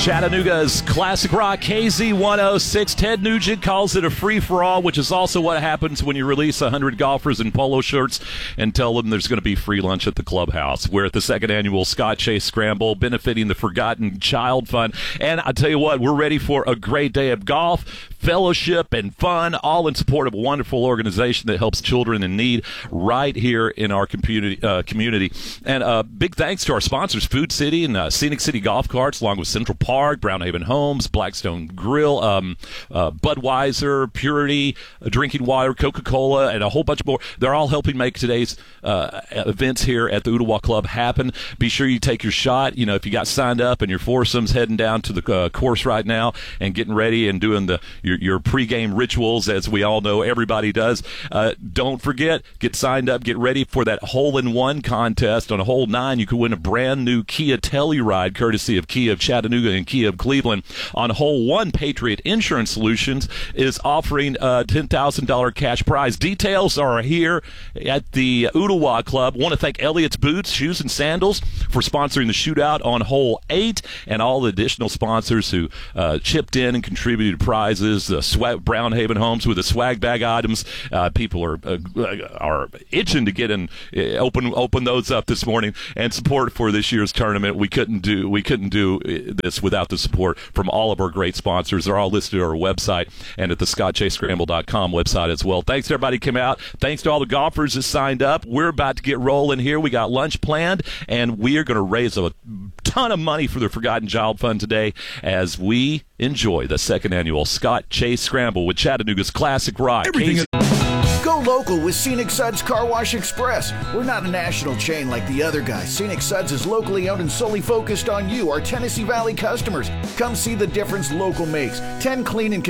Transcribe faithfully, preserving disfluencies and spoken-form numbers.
Chattanooga's classic rock, K Z one oh six. Ted Nugent calls it a free-for-all, which is also what happens when you release one hundred golfers in polo shirts and tell them there's going to be free lunch at the clubhouse. We're at the second annual Scott Chase Scramble, benefiting the Forgotten Child Fund. And I tell you what, we're ready for a great day of golf, fellowship, and fun, all in support of a wonderful organization that helps children in need right here in our community. Uh, community. And uh, big thanks to our sponsors, Food City and uh, Scenic City Golf Carts, along with Central Park, Brownhaven Homes, Blackstone Grill, um, uh, Budweiser, Purity, uh, Drinking Water, Coca-Cola, and a whole bunch more. They're all helping make today's uh, events here at the Ooltewah Club happen. Be sure you take your shot. You know, if you got signed up and your foursome's heading down to the uh, course right now and getting ready and doing the your, your pregame rituals, as we all know everybody does, uh, don't forget, get signed up, get ready for that hole-in-one contest. On a hole nine, you could win a brand-new Kia Telluride, courtesy of Kia of Chattanooga and Kia of Cleveland. On hole one, Patriot Insurance Solutions is offering a ten thousand dollars cash prize. Details are here at the Ooltewah Club. Want to thank Elliott's Boots, Shoes, and Sandals for sponsoring the shootout on hole eight, and all the additional sponsors who uh, chipped in and contributed prizes. Uh, swag, Brownhaven Homes with the swag bag items. Uh, people are uh, are itching to get in, uh, open open those up this morning, and support for this year's tournament. We couldn't do we couldn't do this without the support from all of our great sponsors. They're all listed on our website and at the scott chase scramble dot com website as well. Thanks to everybody who came out. Thanks to all the golfers that signed up. We're about to get rolling here. We got lunch planned, and we are going to raise a ton of money for the Forgotten Child Fund today as we enjoy the second annual Scott Chase Scramble with Chattanooga's classic rock. Everything is- Go local with Scenic Suds Car Wash Express. We're not a national chain like the other guys. Scenic Suds is locally owned and solely focused on you, our Tennessee Valley customers. Come see the difference local makes. ten clean and